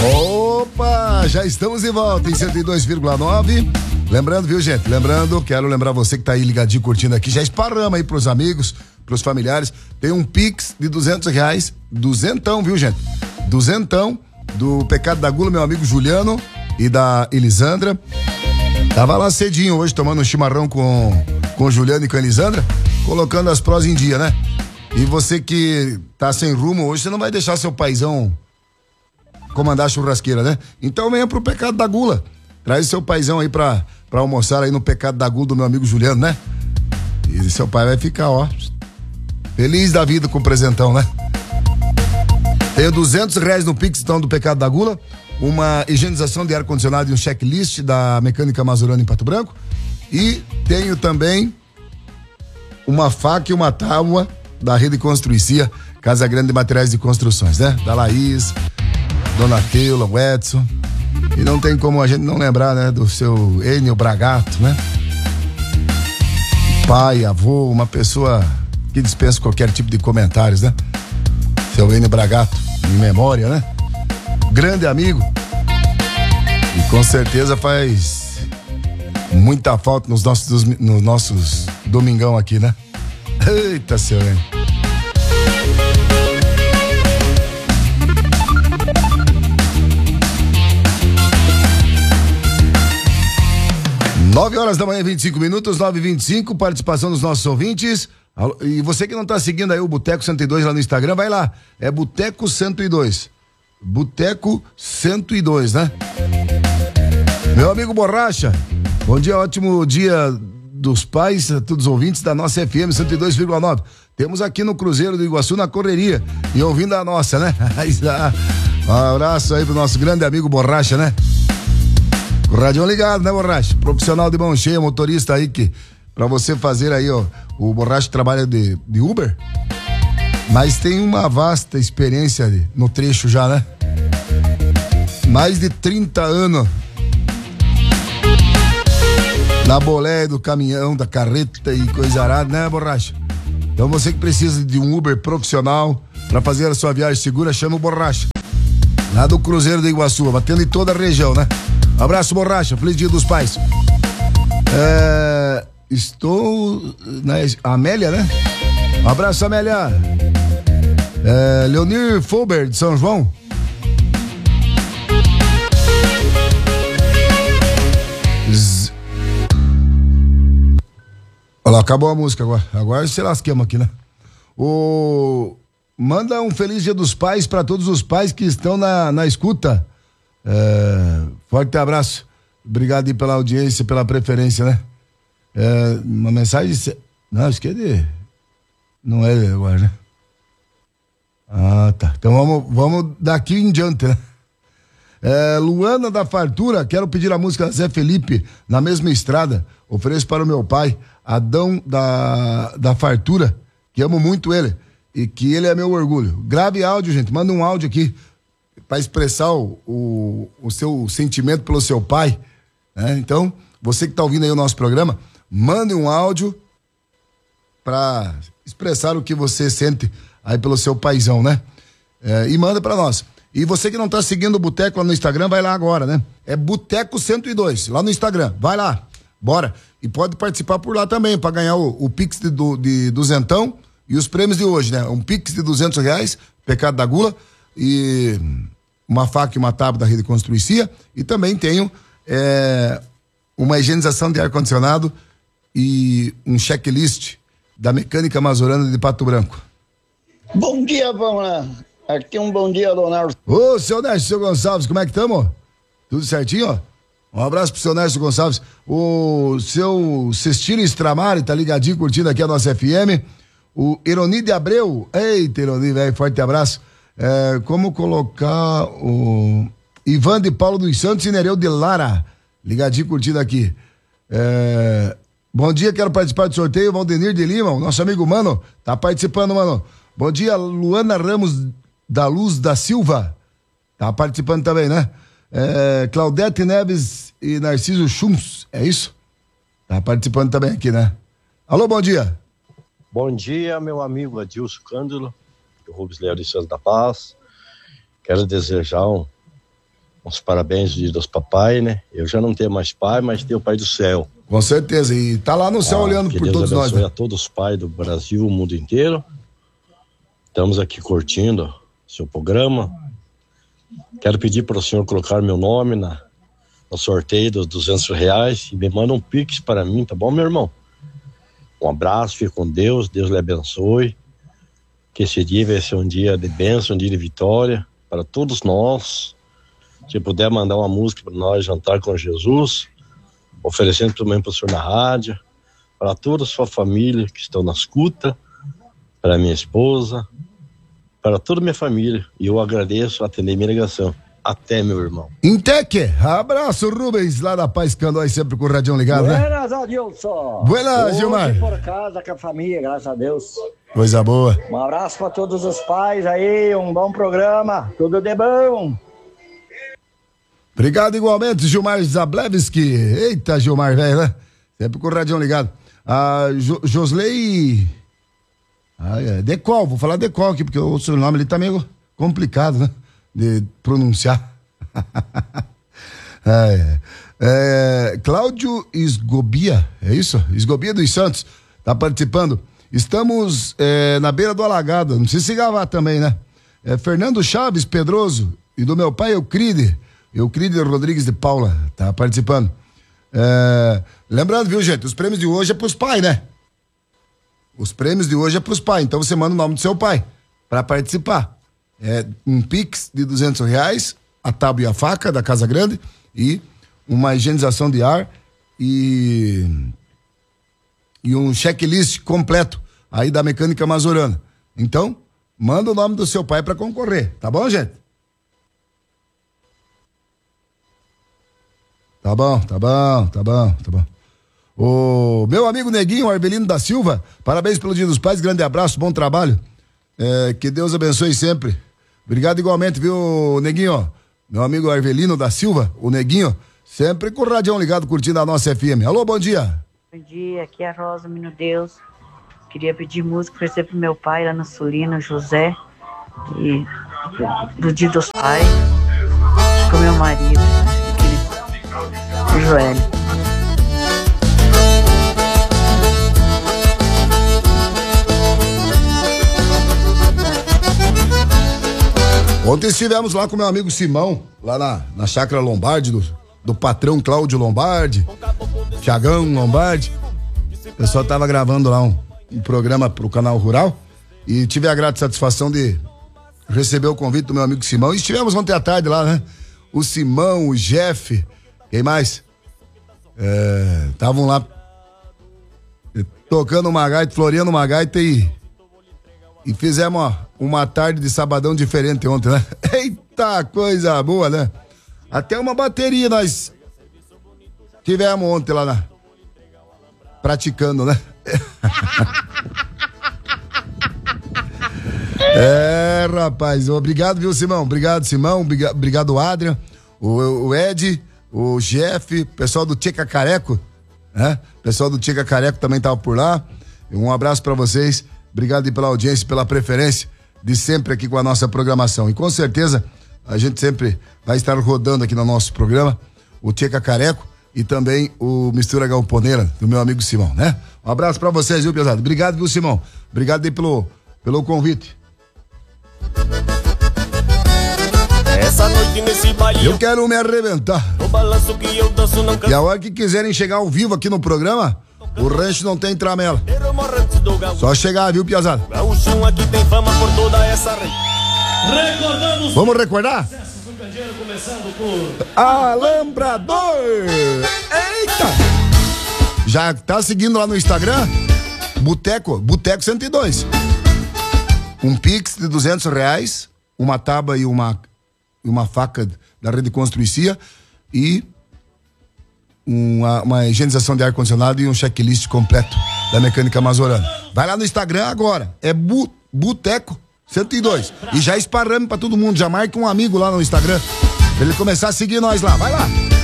Opa, já estamos de volta em 102,9. Lembrando, viu, gente? Quero lembrar você que tá aí ligadinho, curtindo aqui, já esparrama aí pros amigos, pros familiares. Tem um Pix de R$200, duzentão, viu, gente? Duzentão do Pecado da Gula, meu amigo Juliano e da Elisandra. Tava lá cedinho hoje, tomando um chimarrão com o Juliano e com a Elisandra, colocando as prós em dia, né? E você que tá sem rumo hoje, você não vai deixar seu paizão comandar a churrasqueira, né? Então venha pro Pecado da Gula. Traz seu paizão aí pra almoçar aí no Pecado da Gula do meu amigo Juliano, né? E seu pai vai ficar, ó, feliz da vida com o presentão, né? Tenho R$200 no Pix, então, do Pecado da Gula, uma higienização de ar-condicionado e um checklist da Mecânica Mazurana em Pato Branco. E tenho também uma faca e uma tábua da Rede Construicia, Casa Grande de Materiais de Construções, né? Da Laís, Dona Teula, o Edson. E não tem como a gente não lembrar, né? Do seu Enio Bragato, né? Pai, avô, uma pessoa que dispensa qualquer tipo de comentários, né? Seu Enio Bragato, em memória, né? Grande amigo. E com certeza faz muita falta nos nossos domingão aqui, né? Eita, seu Enio. Nove horas da manhã, 25 minutos, 9h25, participação dos nossos ouvintes. E você que não tá seguindo aí o Boteco 102 lá no Instagram, vai lá. É Boteco 102. Boteco 102, né? Meu amigo Borracha, bom dia, ótimo dia dos pais, a todos os ouvintes da nossa FM 102,9. Temos aqui no Cruzeiro do Iguaçu, na correria, e ouvindo a nossa, né? Um abraço aí pro nosso grande amigo Borracha, né? O rádio ligado, né, Borracha? Profissional de mão cheia, motorista aí que, pra você fazer aí, ó, o Borracha trabalha de Uber, mas tem uma vasta experiência no trecho já, né? Mais de 30 anos na boleia do caminhão, da carreta e coisa arada, né, Borracha? Então você que precisa de um Uber profissional pra fazer a sua viagem segura, chama o Borracha. Lá do Cruzeiro do Iguaçu, batendo em toda a região, né? Um abraço, Borracha, feliz dia dos pais. Estou na Amélia, né? Um abraço, Amélia. Leonir Fulber, de São João. Olha lá, acabou a música agora. Agora se lasquemos aqui, né? Manda um feliz dia dos pais para todos os pais que estão na escuta. Forte abraço. Obrigado aí pela audiência, pela preferência, né? Uma mensagem. Não, acho que é de. Não é agora, né? Ah, tá. Então vamos daqui em diante, né? Luana da Fartura, quero pedir a música Zé Felipe, Na Mesma Estrada. Ofereço para o meu pai, Adão da Fartura, que amo muito ele e que ele é meu orgulho. Grave áudio, gente. Manda um áudio aqui para expressar o seu sentimento pelo seu pai, né? Então, você que tá ouvindo aí o nosso programa, mande um áudio para expressar o que você sente aí pelo seu paizão, né? E manda para nós. E você que não tá seguindo o Boteco lá no Instagram, vai lá agora, né? É Boteco 102, lá no Instagram. Vai lá, bora. E pode participar por lá também, para ganhar o Pix de duzentão e os prêmios de hoje, né? Um Pix de R$200, Pecado da Gula, e uma faca e uma tábua da Rede Construicia, e também tenho uma higienização de ar-condicionado e um checklist da Mecânica Mazurana de Pato Branco. Bom dia, vamos lá. Aqui um bom dia, Leonardo. Ô, seu Nércio, seu Gonçalves, como é que estamos? Tudo certinho, ó? Um abraço pro seu Nércio Gonçalves. O seu Cestino Stramari tá ligadinho, curtindo aqui a nossa FM. O Ironi de Abreu. Eita, Ironi, velho, forte abraço. Como colocar o Ivan de Paulo dos Santos e Nereu de Lara, ligadinho, curtindo aqui. Bom dia, quero participar do sorteio. Valdenir de Lima, o nosso amigo Mano, tá participando, Mano. Bom dia, Luana Ramos da Luz da Silva, tá participando também, né? Claudete Neves e Narciso Chums, é isso? Tá participando também aqui, né? Alô, bom dia. Bom dia, meu amigo Adilson Cândido, do Rubens Leal de Santos da Paz. Quero desejar um Uns parabéns de Deus papai, né? Eu já não tenho mais pai, mas tenho o pai do céu. Com certeza, e tá lá no céu olhando por todos nós. Que Deus abençoe né? a todos os pais do Brasil, o mundo inteiro. Estamos aqui curtindo seu programa. Quero pedir para o senhor colocar meu nome no sorteio dos R$200 e me manda um pix para mim, tá bom, meu irmão? Um abraço, fique com Deus, Deus lhe abençoe. Que esse dia vai ser um dia de bênção, um dia de vitória para todos nós. Se puder mandar uma música para nós, Jantar com Jesus, oferecendo também para o senhor na rádio, para toda a sua família que estão na escuta, para minha esposa, para toda a minha família. E eu agradeço atender minha ligação. Até, meu irmão. Inteque, abraço, Rubens, lá da Paz Candói, sempre com o radião ligado, né? Buenas, Adilson. Buenas, Gilmar. Por casa, com a família, graças a Deus. Coisa boa. Um abraço para todos os pais aí, um bom programa, tudo de bom. Obrigado igualmente, Gilmar Zablevski. Eita, Gilmar, velho, né? Sempre com o radião ligado. Josley... Decol, vou falar Decol aqui, porque o seu nome ali tá meio complicado, né? De pronunciar. Cláudio Esgobia, é isso? Esgobia dos Santos, tá participando. Estamos na beira do alagado, não sei se gravar também, né? Fernando Chaves Pedroso e do meu pai Euclide Rodrigues de Paula, tá participando. Lembrando, viu, gente, os prêmios de hoje é pros pais, né? Os prêmios de hoje é pros pais, então você manda o nome do seu pai para participar. Um pix de R$200, a tábua e a faca da Casa Grande e uma higienização de ar e um checklist completo aí da Mecânica Mazorana. Então, manda o nome do seu pai para concorrer, tá bom, gente? Tá bom. O meu amigo Neguinho Arbelino da Silva, parabéns pelo Dia dos Pais, grande abraço, bom trabalho. Que Deus abençoe sempre. Obrigado igualmente, viu, Neguinho? Meu amigo Arvelino da Silva, o Neguinho, sempre com o radião ligado, curtindo a nossa FM. Alô, bom dia. Bom dia, aqui é a Rosa, menino Deus. Queria pedir música para pro meu pai lá na Sulina, José, e do Dia dos Pais, com meu marido, o Joélio. Ontem estivemos lá com meu amigo Simão, lá na Chácara Lombardi, do patrão Cláudio Lombardi, Thiagão Lombardi. O pessoal tava gravando lá um programa pro Canal Rural e tive a grata satisfação de receber o convite do meu amigo Simão. E estivemos ontem à tarde lá, né? O Simão, o Jeff, quem mais? Estavam lá tocando uma gaita, floreando uma gaita e fizemos uma tarde de sabadão diferente ontem, né? Eita, coisa boa, né? Até uma bateria nós tivemos ontem lá praticando, né? Rapaz, obrigado, viu, Simão? Obrigado, Simão, obrigado, Adrian, o Ed, o Jeff, pessoal do Tcheca Careco, né? Pessoal do Tcheca Careco também tava por lá. Um abraço pra vocês. Obrigado aí pela audiência, pela preferência de sempre aqui com a nossa programação. E com certeza a gente sempre vai estar rodando aqui no nosso programa o Tcheca Careco e também o Mistura Galponeira do meu amigo Simão, né? Um abraço pra vocês, viu, pesado? Obrigado, viu, Simão? Obrigado aí pelo convite. Essa noite nesse baile eu quero me arrebentar. no balanço que eu danço não E a hora que quiserem chegar ao vivo aqui no programa, o rancho não tem tramela. Só chegar, viu, piazada? Gaúchão aqui tem fama por toda essa rede. Recordamos. Vamos recordar? Começando por Alambrador! Eita! Já tá seguindo lá no Instagram? Boteco 102. Um pix de R$200, uma tábua e uma faca da Rede Construicia e uma higienização de ar-condicionado e um checklist completo da Mecânica Mazorana. Vai lá no Instagram agora, é Boteco 102. E já esparramos pra todo mundo, já marca um amigo lá no Instagram pra ele começar a seguir nós lá, vai lá.